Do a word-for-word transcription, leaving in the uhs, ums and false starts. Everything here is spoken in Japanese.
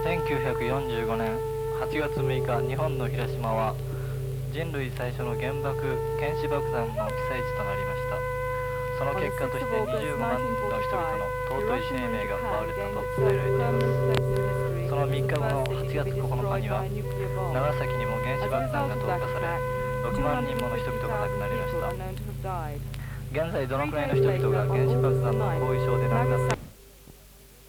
せんきゅうひゃくよんじゅうごねんはちがつむいか、日本の広島は人類最初の原爆原子爆弾の被災地となりました。その結果としてにじゅうごまんの人々の尊い生命が奪われたと伝えられています。そのみっかごのはちがつここのかには長崎にも原子爆弾が投下され、ろくまんにんもの人々が亡くなりました。現在どのくらいの人々が原子爆弾の後遺症で亡くなっている